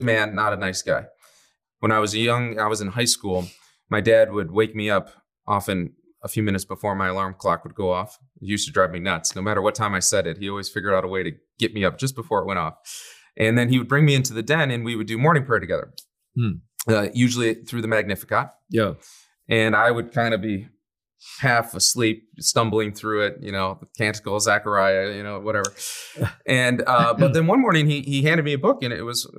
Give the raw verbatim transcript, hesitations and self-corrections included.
man, not a nice guy. When I was young, I was in high school. My dad would wake me up often a few minutes before my alarm clock would go off. It used to drive me nuts. No matter what time I set it, he always figured out a way to get me up just before it went off. And then he would bring me into the den and we would do morning prayer together, Hmm. uh, usually through the Magnificat. Yeah. And I would kind of be half asleep, stumbling through it, you know, the Canticle of Zechariah, you know, whatever. And, uh, but then one morning he, he handed me a book and it was